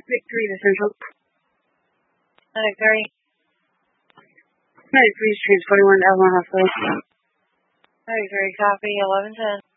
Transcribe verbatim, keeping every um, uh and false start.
Victory to Central. Victory. Victory Street, forty-one Avalon Hospital. Victory, copy, eleven ten.